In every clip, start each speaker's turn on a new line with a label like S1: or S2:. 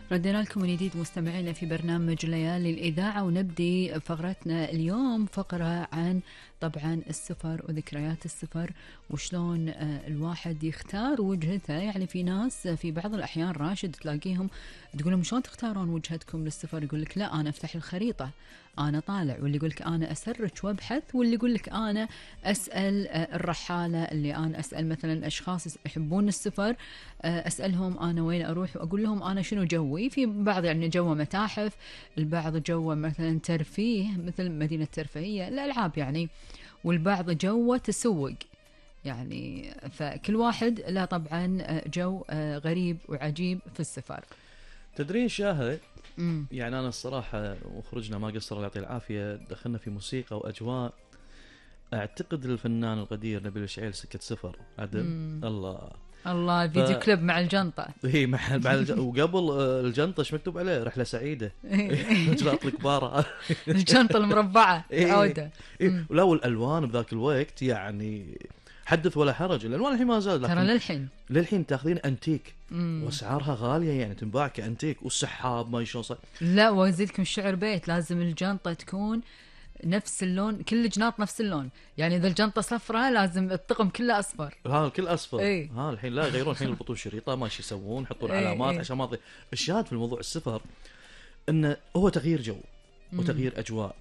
S1: ردنا لكم من جديد مستمعينا في برنامج ليالي الإذاعة، ونبدي فقرتنا اليوم فقرة عن طبعا السفر وذكريات السفر وشلون الواحد يختار وجهته. يعني في ناس في بعض الأحيان راشد تلاقيهم تقول لهم شلون تختارون وجهتكم للسفر؟ يقول لك لا أنا أفتح الخريطة أنا طالع، واللي يقول لك أنا أسرج وأبحث، واللي يقول لك أنا أسأل الرحالة، اللي أنا أسأل مثلا أشخاص يحبون السفر أسألهم أنا وين أروح وأقول لهم أنا شنو جوي. في بعض يعني جوه متاحف، البعض جوه مثلا ترفيه مثل مدينة ترفيهية الألعاب يعني، والبعض جوه تسوق يعني. فكل واحد له طبعا جو غريب وعجيب في السفر.
S2: تدرين شاهد، يعني أنا الصراحة وخرجنا ما قصر الله يعطيه العافية، دخلنا في موسيقى وأجواء. أعتقد الفنان القدير نبيل الشعيل سكة سفر عدل
S1: الله فيديو كليب مع الجنطة.
S2: هي وقبل الجنطة ايش مكتوب عليه؟ رحلة سعيدة. جلات الكبارة.
S1: الجنطة المربعة العودة.
S2: ولا والألوان بذاك الوقت يعني حدث ولا حرج. الألوان الحين ما زالت،
S1: ترى للحين
S2: تاخذين أنتيك وأسعارها غالية، يعني تنباع كأنتيك، والسحاب ما يشون
S1: لا وأزيدكم الشعر بيت، لازم الجنطة تكون نفس اللون، كل جناط نفس اللون. يعني اذا الجنطه صفراء لازم الطقم كله اصفر.
S2: كل اصفر. الحين لا يغيرون، الحين يربطون شريطه ماشي يسوون، يحطون علامات عشان ما الشاهد في الموضوع السفر انه هو تغيير جو وتغيير اجواء،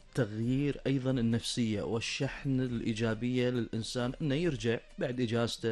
S2: والتغيير ايضا النفسيه والشحن الايجابيه للانسان، انه يرجع بعد اجازته